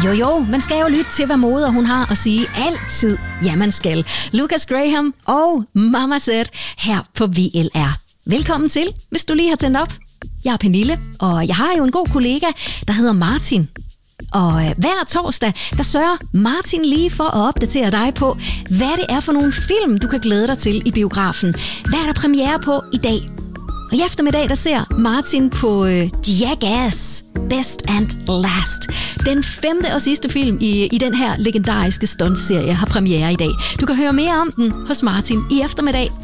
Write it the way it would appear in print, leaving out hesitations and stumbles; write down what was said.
Jo, man skal jo lytte til, hvad moder hun har at sige altid. Ja, man skal. Lucas Graham og Mama Said her på VLR. Velkommen til, hvis du lige har tændt op. Jeg er Pernille, og jeg har jo en god kollega, der hedder Martin. Og hver torsdag, der sørger Martin lige for at opdatere dig på, hvad det er for nogle film, du kan glæde dig til i biografen. Hvad er der premiere på i dag? Og i eftermiddag, der ser Martin på Jackass Best and Last. Den 5. og sidste film i den her legendariske stuntserie har premiere i dag. Du kan høre mere om den hos Martin i eftermiddag.